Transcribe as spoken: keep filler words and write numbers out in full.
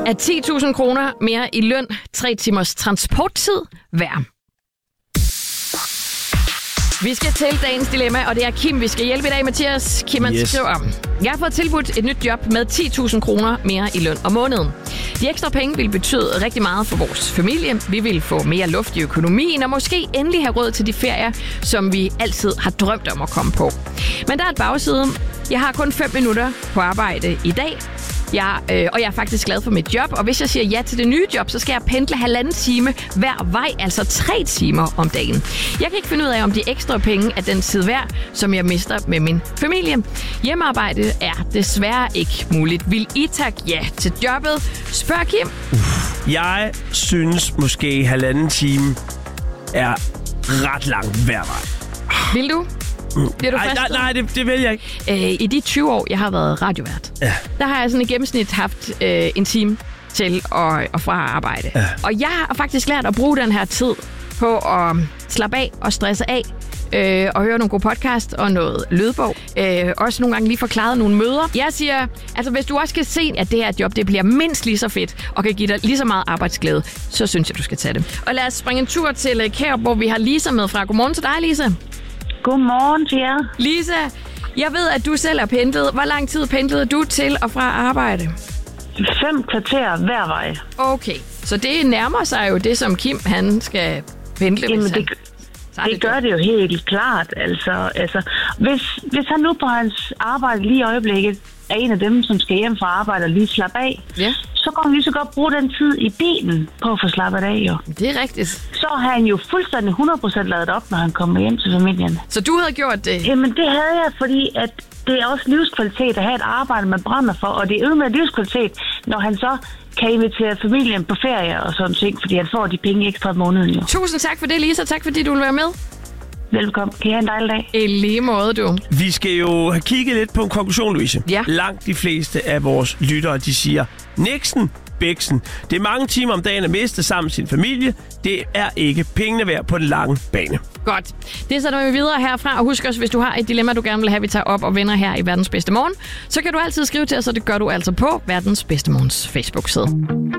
er ti tusind kroner mere i løn, tre timers transporttid hver. Vi skal til dagens dilemma, og det er Kim, vi skal hjælpe i dag. Mathias, Kim, han Yes. skriver, jeg har fået tilbudt et nyt job med ti tusind kroner mere i løn om måneden. De ekstra penge vil betyde rigtig meget for vores familie. Vi vil få mere luft i økonomien, og måske endelig have råd til de ferier, som vi altid har drømt om at komme på. Men der er et bagside. Jeg har kun fem minutter på arbejde i dag. Jeg, øh, og jeg er faktisk glad for mit job, og hvis jeg siger ja til det nye job, så skal jeg pendle halvanden time hver vej, altså tre timer om dagen. Jeg kan ikke finde ud af, om de ekstra penge er den tid værd, som jeg mister med min familie. Hjemmearbejde er desværre ikke muligt. Vil I takke ja til jobbet? Spørg Kim. Jeg synes måske halvanden time er ret langt hver vej. Vil du? Bliver du Ej, nej, fristet? nej, det, det vil jeg ikke. Øh, I de tyve år, jeg har været radiovært, Ja. der har jeg sådan i gennemsnit haft øh, en time til at, at fra arbejde. Ja. Og jeg har faktisk lært at bruge den her tid på at slappe af og stresse af. Øh, og høre nogle gode podcast og noget lydbog. Øh, også nogle gange lige forklaret nogle møder. Jeg siger, altså hvis du også kan se, at det her job det bliver mindst lige så fedt, og kan give dig lige så meget arbejdsglæde, så synes jeg, du skal tage det. Og lad os springe en tur til Kærup, hvor vi har Lisa med fra. Godmorgen til dig, Lisa. Godmorgen til jer. Lisa, jeg ved, at du selv er pendlet. Hvor lang tid pendlede du til og fra arbejde? Fem kvarter hver vej. Okay, så det nærmer sig jo det, som Kim han skal pendle. Jamen, hvis han... det, Så er det gør det jo helt klart. Altså, altså, hvis, hvis han nu på hans arbejde lige i øjeblikket er en af dem, som skal hjem fra arbejde og lige slappe af, Ja, så kan han lige så godt bruge den tid i bilen på at få slappet af, jo. det er rigtigt. Så har han jo fuldstændig hundrede procent ladet op, når han kommer hjem til familien. Så du havde gjort det? Jamen, det havde jeg, fordi at det er også livskvalitet at have et arbejde, man brænder for, og det er med livskvalitet, når han så kan invitere familien på ferie og sådan ting, fordi han får de penge ekstra om måneden, jo. Tusind tak for det, Lisa. Tak fordi du vil være med. Velkommen. Kan I have en dejlig dag? I lige måde, du. Vi skal jo have kigget lidt på en konklusion, Louise. Ja. Langt de fleste af vores lyttere, de siger, Nixon, Bæksen. Det er mange timer om dagen at miste sammen med sin familie. Det er ikke pengene værd på den lange bane. Godt. Det sætter vi videre herfra. Og husk også, hvis du har et dilemma, du gerne vil have, vi tager op og vender her i Verdens Bedste Morgen, så kan du altid skrive til os, og det gør du altså på Verdens Bedste Morgens Facebook-side.